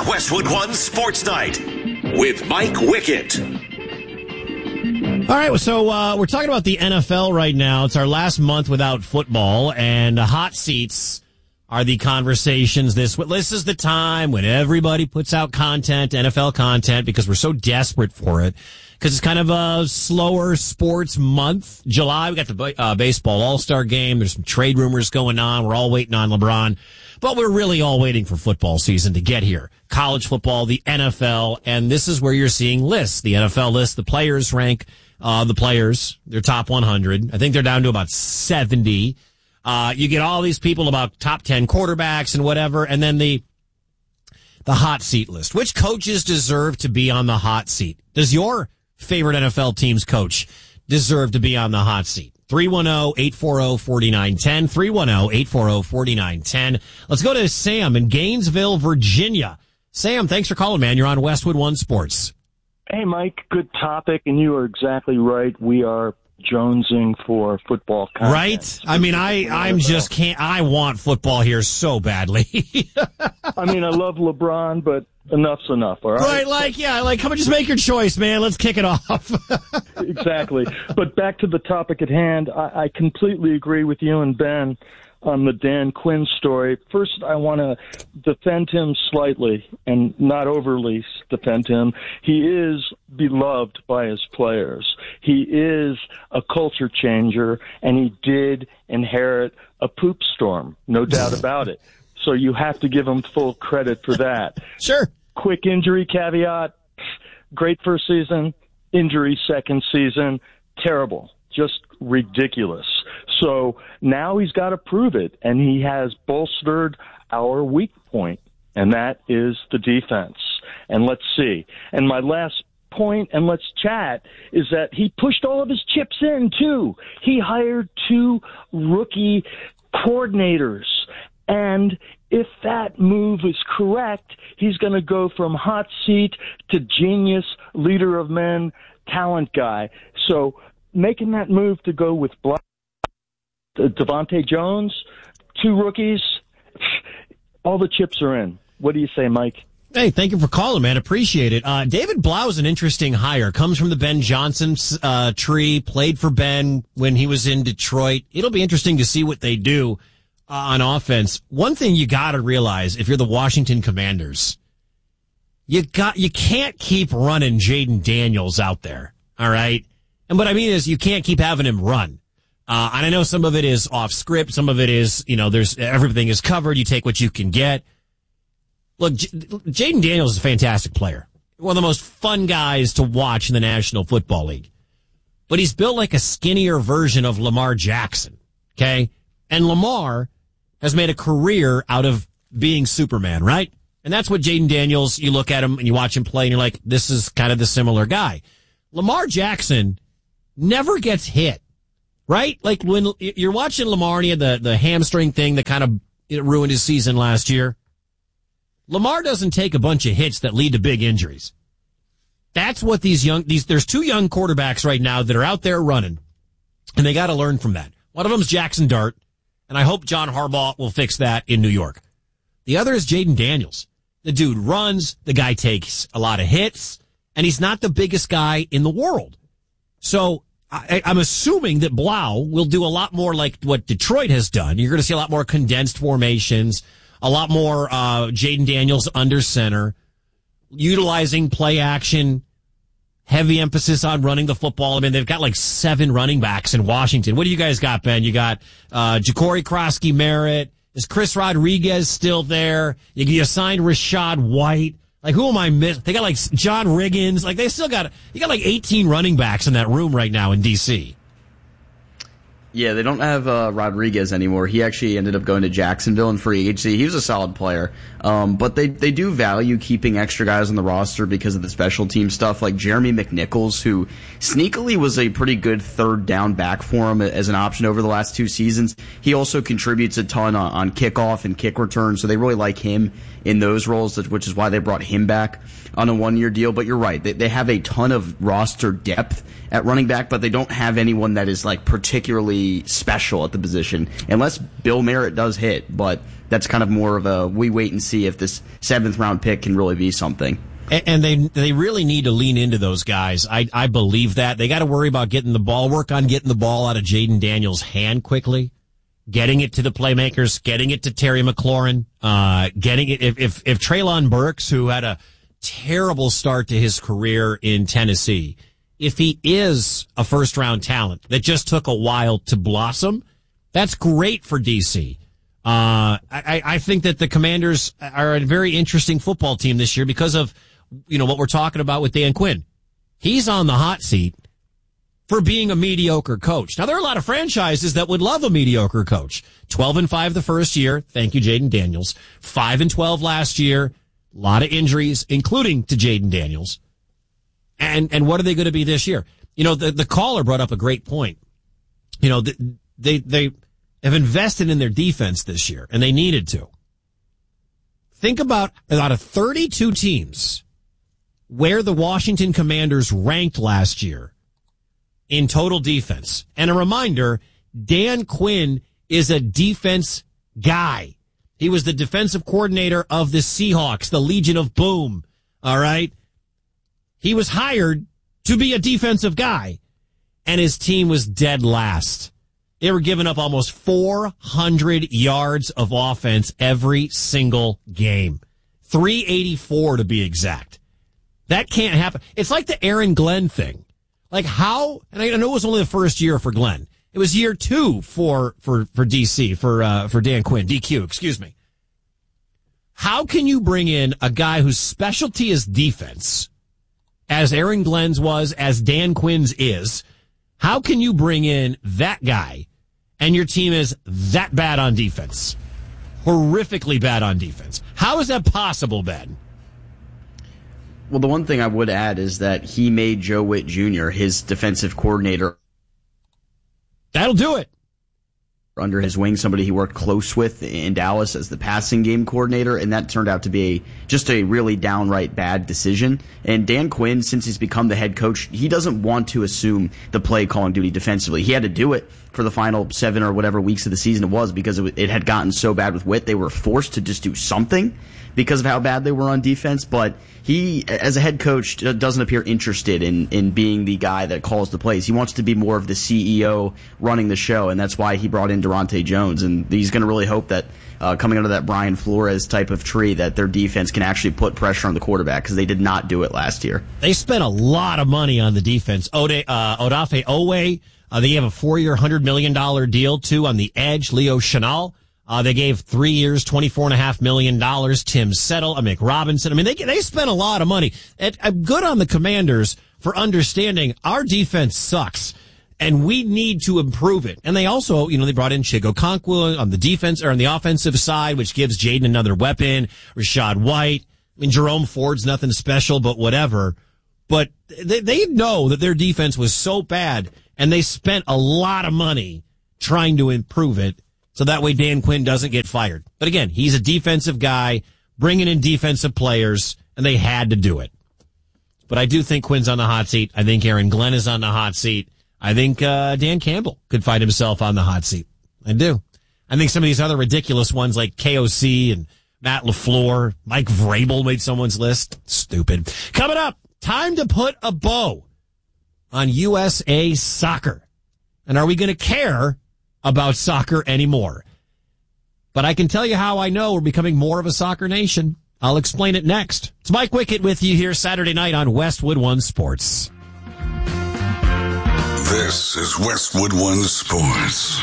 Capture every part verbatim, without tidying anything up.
Westwood One Sports Night with Mike Wickett. All right, so uh, we're talking about the N F L right now. It's our last month without football, and the hot seats are the conversations. This this is the time when everybody puts out content, N F L content, because we're so desperate for it. Because it's kind of a slower sports month. July, we got the uh, baseball all-star game. There's some trade rumors going on. We're all waiting on LeBron. But we're really all waiting for football season to get here. College football, the N F L, and this is where you're seeing lists. The N F L list, the players rank uh the players, their top one hundred. I think they're down to about seventy. Uh, you get all these people about top ten quarterbacks and whatever, and then the the hot seat list. Which coaches deserve to be on the hot seat? Does your favorite N F L team's coach deserve to be on the hot seat? three one zero, eight four zero, four nine one zero, three one zero, eight four zero, four nine one zero. Let's go to Sam in Gainesville, Virginia. Sam, thanks for calling, man. You're on Westwood One Sports. Hey, Mike, good topic, and you are exactly right. We are jonesing for football content. Right? I mean, I, I'm just can't, I want football here so badly. I mean, I love LeBron, but enough's enough, all right? Right, like, yeah, like, come on, just make your choice, man. Let's kick it off. Exactly. But back to the topic at hand, I, I completely agree with you and Ben on the Dan Quinn story. First, I want to defend him slightly and not overly defend him. He is beloved by his players. He is a culture changer, and he did inherit a poop storm, no doubt about it. So you have to give him full credit for that. Sure. Quick injury caveat, great first season, injury second season, terrible, just ridiculous. So now he's got to prove it, and he has bolstered our weak point, and that is the defense. And let's see. And my last point, and let's chat, is that he pushed all of his chips in, too. He hired two rookie coordinators, and if that move is correct, he's going to go from hot seat to genius, leader of men, talent guy. So making that move to go with Blau, Devontae Jones, two rookies, all the chips are in. What do you say, Mike? Hey, thank you for calling, man. Appreciate it. Uh, David Blau is an interesting hire. Comes from the Ben Johnson uh, tree, played for Ben when he was in Detroit. It'll be interesting to see what they do uh, on offense. One thing you got to realize if you're the Washington Commanders, you got you can't keep running Jaden Daniels out there, all right? And what I mean is you can't keep having him run. Uh, and I know some of it is off script. Some of it is, you know, there's everything is covered. You take what you can get. Look, J- Jaden Daniels is a fantastic player. One of the most fun guys to watch in the National Football League. But he's built like a skinnier version of Lamar Jackson. Okay. And Lamar has made a career out of being Superman, right? And that's what Jaden Daniels, you look at him and you watch him play and you're like, this is kind of the similar guy. Lamar Jackson never gets hit. Right? Like when you're watching Lamar and he had the, the hamstring thing that kind of it ruined his season last year. Lamar doesn't take a bunch of hits that lead to big injuries. That's what these young, these, there's two young quarterbacks right now that are out there running, and they got to learn from that. One of them is Jackson Dart, and I hope John Harbaugh will fix that in New York. The other is Jaden Daniels. The dude runs, the guy takes a lot of hits, and he's not the biggest guy in the world. So, I, I'm assuming that Blau will do a lot more like what Detroit has done. You're going to see a lot more condensed formations, a lot more uh Jaden Daniels under center, utilizing play action, heavy emphasis on running the football. I mean, they've got like seven running backs in Washington. What do you guys got, Ben? You got uh Ja'Cory Krosky-Merritt. Is Chris Rodriguez still there? You, you signed Rashad White. Like, who am I missing? They got, like, John Riggins. Like, they still got, you got, like, eighteen running backs in that room right now in D C. Yeah, they don't have uh, Rodriguez anymore. He actually ended up going to Jacksonville in free agency. He was a solid player. Um, but they, they do value keeping extra guys on the roster because of the special team stuff, like Jeremy McNichols, who sneakily was a pretty good third down back for him as an option over the last two seasons. He also contributes a ton on, on kickoff and kick return, so they really like him in those roles, which is why they brought him back on a one-year deal. But you're right. They, they have a ton of roster depth at running back, but they don't have anyone that is like particularly special at the position, unless Bill Merritt does hit. But that's kind of more of a we wait and see if this seventh round pick can really be something. And they they really need to lean into those guys. I I believe that. They got to worry about getting the ball, work on getting the ball out of Jaden Daniels' hand quickly, getting it to the playmakers, getting it to Terry McLaurin, uh, getting it. If, if, if Treylon Burks, who had a terrible start to his career in Tennessee, if he is a first round talent that just took a while to blossom, that's great for D C. Uh, I, I think that the Commanders are a very interesting football team this year because of, you know, what we're talking about with Dan Quinn. He's on the hot seat for being a mediocre coach. Now, there are a lot of franchises that would love a mediocre coach. twelve and five the first year. Thank you, Jaden Daniels. five and twelve last year. A lot of injuries, including to Jaden Daniels. And, and what are they going to be this year? You know, the, the caller brought up a great point. You know, they, they have invested in their defense this year, and they needed to. Think about, out of thirty-two teams, where the Washington Commanders ranked last year in total defense. And a reminder, Dan Quinn is a defense guy. He was the defensive coordinator of the Seahawks, the Legion of Boom. All right. He was hired to be a defensive guy, and his team was dead last. They were giving up almost four hundred yards of offense every single game. three eighty-four to be exact. That can't happen. It's like the Aaron Glenn thing. Like how, and I know it was only the first year for Glenn. It was year two for, for, for D C, for, uh, for Dan Quinn, D Q, excuse me. How can you bring in a guy whose specialty is defense, as Aaron Glenn's was, as Dan Quinn's is? How can you bring in that guy and your team is that bad on defense? Horrifically bad on defense. How is that possible, Ben? Well, the one thing I would add is that he made Joe Witt Junior his defensive coordinator. That'll do it. Under his wing, somebody he worked close with in Dallas as the passing game coordinator, and that turned out to be a, just a really downright bad decision. And Dan Quinn, since he's become the head coach, he doesn't want to assume the play calling duty defensively. He had to do it for the final seven or whatever weeks of the season it was because it, it had gotten so bad with Witt. They were forced to just do something because of how bad they were on defense. But he, as a head coach, doesn't appear interested in, in being the guy that calls the plays. He wants to be more of the C E O running the show, and that's why he brought in Durante Jones. And he's going to really hope that uh, coming out of that Brian Flores type of tree, that their defense can actually put pressure on the quarterback, because they did not do it last year. They spent a lot of money on the defense. Ode, uh, Odafe Owe, uh, they have a four-year, one hundred million dollars deal, too, on the edge. Leo Chenal. Uh, they gave three years, twenty-four point five million dollars. Tim Settle, uh, Mick Robinson. I mean, they they spent a lot of money. And I'm good on the Commanders for understanding our defense sucks, and we need to improve it. And they also, you know, they brought in Chigokonkwo on the defense, or on the offensive side, which gives Jaden another weapon. Rashad White. I mean, Jerome Ford's nothing special, but whatever. But they, they know that their defense was so bad, and they spent a lot of money trying to improve it, so that way Dan Quinn doesn't get fired. But again, he's a defensive guy, bringing in defensive players, and they had to do it. But I do think Quinn's on the hot seat. I think Aaron Glenn is on the hot seat. I think uh, Dan Campbell could find himself on the hot seat. I do. I think some of these other ridiculous ones like K O C and Matt LaFleur, Mike Vrabel made someone's list. Stupid. Coming up, time to put a bow on U S A Soccer. And are we going to care about soccer anymore? But I can tell you how I know we're becoming more of a soccer nation. I'll explain it next. It's Mike Wickett with you here Saturday night on Westwood One Sports. This is Westwood One Sports.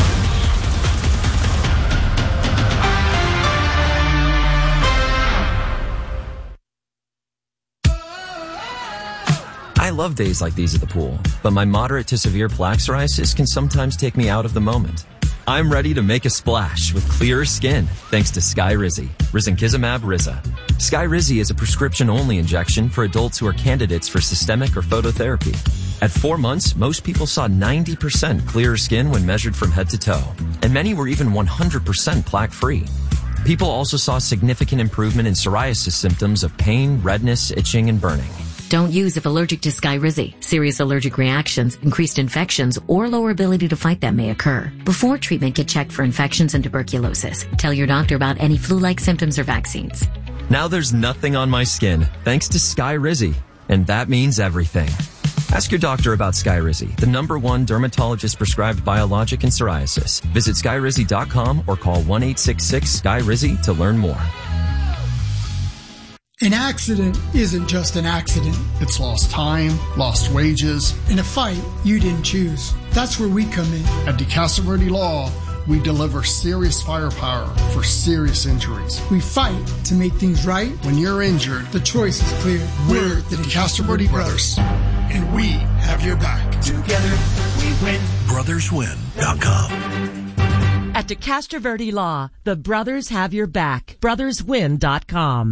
I love days like these at the pool, but my moderate to severe plaque psoriasis can sometimes take me out of the moment. I'm ready to make a splash with clearer skin thanks to Skyrizi, Risankizumab Riza. Skyrizi is a prescription-only injection for adults who are candidates for systemic or phototherapy. At four months, most people saw ninety percent clearer skin when measured from head to toe, and many were even one hundred percent plaque-free. People also saw significant improvement in psoriasis symptoms of pain, redness, itching, and burning. Don't use if allergic to Skyrizi. Serious allergic reactions, increased infections, or lower ability to fight them may occur. Before treatment, get checked for infections and tuberculosis. Tell your doctor about any flu-like symptoms or vaccines. Now there's nothing on my skin, thanks to Skyrizi. And that means everything. Ask your doctor about Skyrizi, the number one dermatologist-prescribed biologic in psoriasis. Visit skyrizi dot com or call one eight six six S K Y R I Z Y to learn more. An accident isn't just an accident. It's lost time, lost wages. In a fight you didn't choose. That's where we come in. At DeCastro Law, we deliver serious firepower for serious injuries. We fight to make things right. When you're injured, the choice is clear. We're the DeCastro Brothers, and we have your back. Together we win. brothers win dot com. At DeCastro Law, the brothers have your back. brothers win dot com.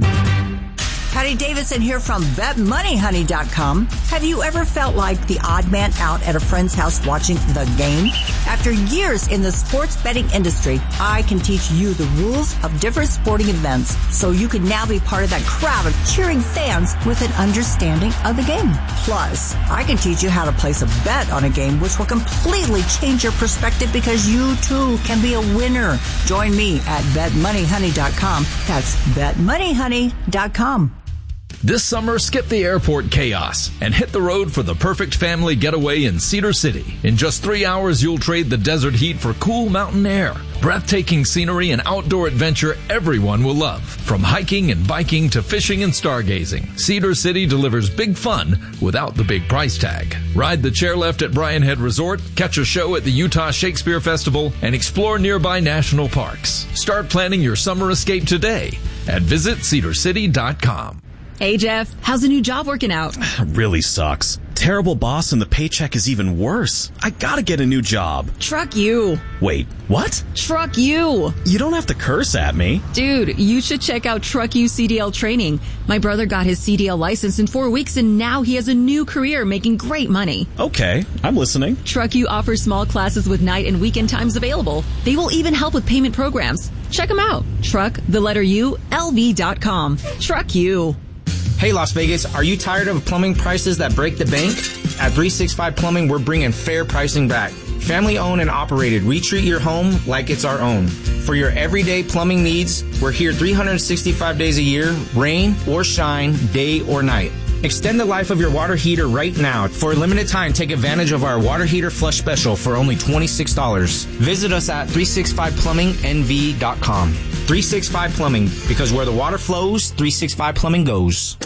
Patty Davidson here from bet money honey dot com. Have you ever felt like the odd man out at a friend's house watching the game? After years in the sports betting industry, I can teach you the rules of different sporting events so you can now be part of that crowd of cheering fans with an understanding of the game. Plus, I can teach you how to place a bet on a game which will completely change your perspective because you too can be a winner. Join me at bet money honey dot com. That's bet money honey dot com. This summer, skip the airport chaos and hit the road for the perfect family getaway in Cedar City. In just three hours, you'll trade the desert heat for cool mountain air, breathtaking scenery, and outdoor adventure everyone will love. From hiking and biking to fishing and stargazing, Cedar City delivers big fun without the big price tag. Ride the chairlift at Brian Head Resort, catch a show at the Utah Shakespeare Festival, and explore nearby national parks. Start planning your summer escape today at visit cedar city dot com. Hey, Jeff, how's the new job working out? Really sucks. Terrible boss and the paycheck is even worse. I gotta get a new job. Truck you. Wait, what? Truck you. You don't have to curse at me. Dude, you should check out Truck You C D L training. My brother got his C D L license in four weeks and now he has a new career making great money. Okay, I'm listening. Truck You offers small classes with night and weekend times available. They will even help with payment programs. Check them out. Truck, the letter U, L V dot com. Truck You. Hey, Las Vegas, are you tired of plumbing prices that break the bank? At three sixty-five Plumbing, we're bringing fair pricing back. Family owned and operated, we treat your home like it's our own. For your everyday plumbing needs, we're here three hundred sixty-five days a year, rain or shine, day or night. Extend the life of your water heater right now. For a limited time, take advantage of our water heater flush special for only twenty-six dollars. Visit us at three sixty-five plumbing N V dot com. three sixty-five Plumbing, because where the water flows, three sixty-five Plumbing goes.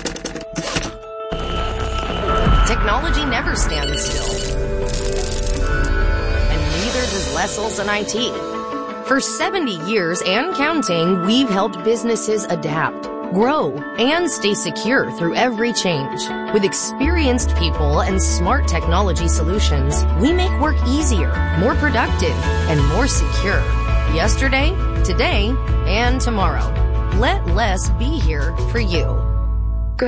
Technology never stands still. And neither does Les Olson I T. For seventy years and counting, we've helped businesses adapt, grow, and stay secure through every change. With experienced people and smart technology solutions, we make work easier, more productive, and more secure. Yesterday, today, and tomorrow. Let Les be here for you.